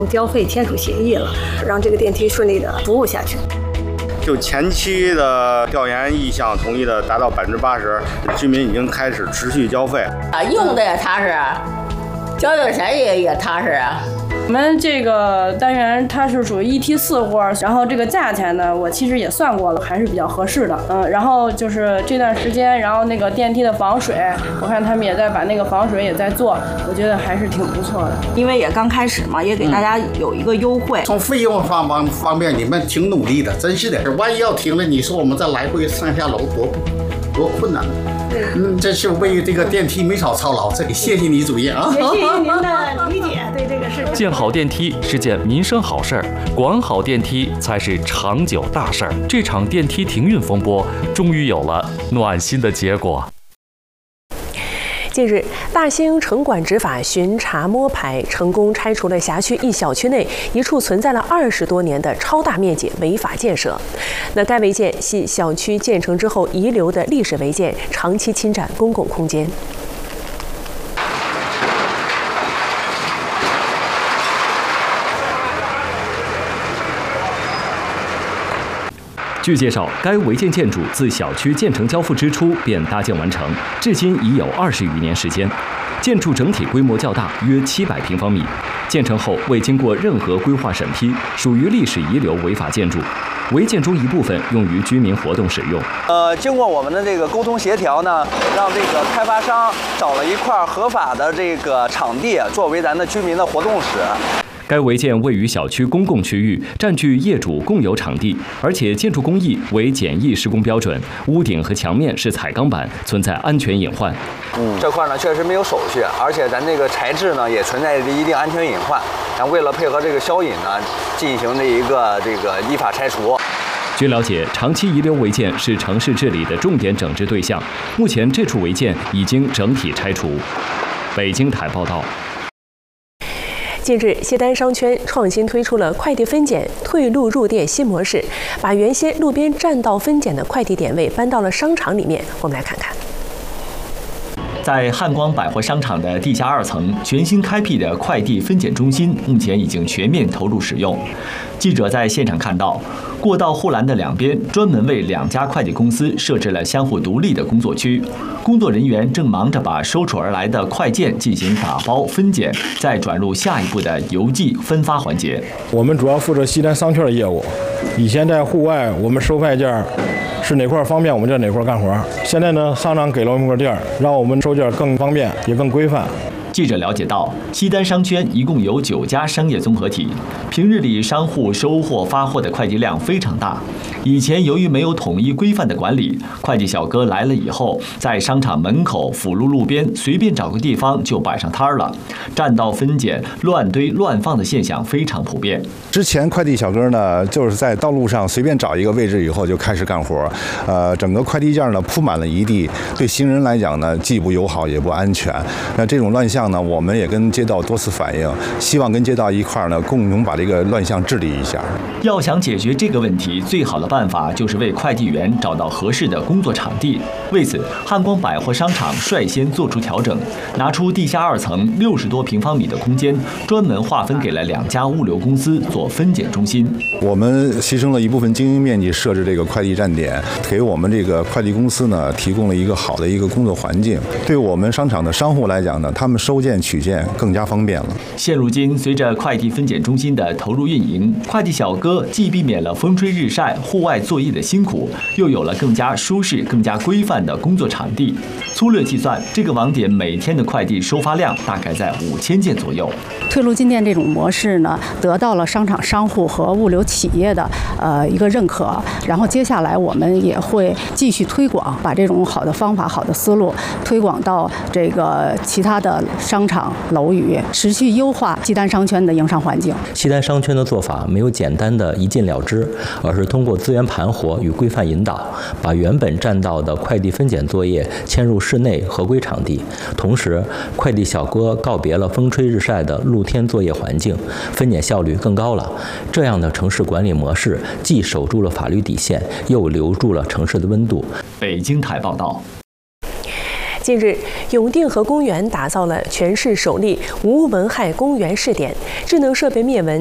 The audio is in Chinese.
交费签署协议了，让这个电梯顺利的服务下去。 就前期的调研意向同意的达到80%，居民已经开始持续交费。 用的也踏实，交的钱也踏实啊。 我们这个单元它是属于1梯4户，然后这个价钱呢，我其实也算过了，还是比较合适的。然后就是这段时间，然后那个电梯的防水，我看他们也在把那个防水也在做，我觉得还是挺不错的。 因为也刚开始嘛，也给大家有一个优惠。 从费用方面，你们挺努力的，真是的。万一要停了，你说我们再来回上下楼多困难。这是为这个电梯没少操劳，这里谢谢你主任啊！ 也谢谢您的理解，对这个事情。 建好电梯是件民生好事儿，管好电梯才是长久大事儿。这场电梯停运风波终于有了暖心的结果。 近日，大兴城管执法巡查摸排，成功拆除了辖区一小区内一处存在了20多年的超大面积违法建设。那该违建系小区建成之后遗留的历史违建，长期侵占公共空间。 据介绍，该违建建筑自小区建成交付之初便搭建完成，至今已有20余年时间。建筑整体规模较大，约700平方米。建成后未经过任何规划审批，属于历史遗留违法建筑。违建中一部分用于居民活动使用。 经过我们的这个沟通协调呢，让这个开发商找了一块合法的这个场地，作为咱的居民的活动室。 该违建位于小区公共区域，占据业主共有场地，而且建筑工艺为简易施工标准，屋顶和墙面是彩钢板，存在安全隐患。 这块呢确实没有手续，而且咱这个材质呢也存在着一定安全隐患。咱为了配合这个消隐呢，进行这个依法拆除。 据了解，长期遗留违建是城市治理的重点整治对象，目前这处违建已经整体拆除。北京台报道。 近日，西单商圈创新推出了快递分拣退路入店新模式，把原先路边占道分拣的快递点位搬到了商场里面。我们来看看。 在汉光百货商场的地下2层，全新开辟的快递分拣中心目前已经全面投入使用。记者在现场看到，过道护栏的两边专门为2家快递公司设置了相互独立的工作区，工作人员正忙着把收储而来的快件进行打包分拣，再转入下一步的邮寄分发环节。 我们主要负责西单商圈的业务，以前在户外我们收快件是哪块方便我们就哪块干活，现在呢商场给了我们个地儿，让我们收件更方便也更规范。 记者了解到，西单商圈一共有9家商业综合体，平日里商户收货发货的快递量非常大。以前由于没有统一规范的管理，快递小哥来了以后，在商场门口、辅路路边随便找个地方就摆上摊了，占道分拣、乱堆乱放的现象非常普遍。 之前快递小哥呢，就是在道路上随便找一个位置以后就开始干活，整个快递件呢铺满了一地，对行人来讲呢既不友好也不安全。那这种乱象呢，我们也跟街道多次反映，希望跟街道一块儿呢，共同把这个乱象治理一下。 要想解决这个问题，最好的办法就是为快递员找到合适的工作场地。为此，汉光百货商场率先做出调整，拿出地下2层60多平方米的空间，专门划分给了2家物流公司做分拣中心。 我们牺牲了一部分经营面积设置这个快递站点，给我们这个快递公司呢提供了一个好的一个工作环境。对我们商场的商户来讲呢，他们收件取件更加方便了。 现如今，随着快递分拣中心的投入运营，快递小哥既避免了风吹日晒、户外作业的辛苦，又有了更加舒适、更加规范的工作场地。粗略计算，这个网点每天的快递收发量大概在5000件左右。 退路进店这种模式呢，得到了商场商户和物流企业的一个认可。然后接下来我们也会继续推广，把这种好的方法、好的思路推广到这个其他的商场楼宇，持续优化西单商圈的营商环境。 西单商圈的做法没有简单的一禁了之，而是通过资源盘活与规范引导，把原本占道的快递分拣作业迁入室内合规场地。同时，快递小哥告别了风吹日晒的露天作业环境，分拣效率更高了。这样的城市管理模式，既守住了法律底线，又留住了城市的温度。 北京台报道。 近日， 永定河公园打造了全市首例无蚊害公园试点，智能设备灭蚊